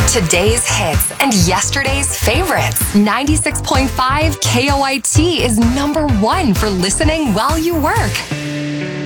Today's hits and yesterday's favorites. 96.5 KOIT is number one for listening while you work.